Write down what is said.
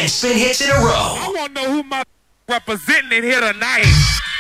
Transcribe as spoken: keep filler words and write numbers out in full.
ten spin hits in a row. I want to know who my representing here tonight.